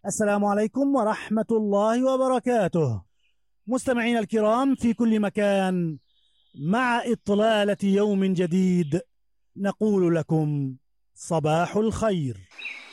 السلام عليكم ورحمة الله وبركاته. مستمعينا الكرام في كل مكان، مع إطلالة يوم جديد نقول لكم صباح الخير.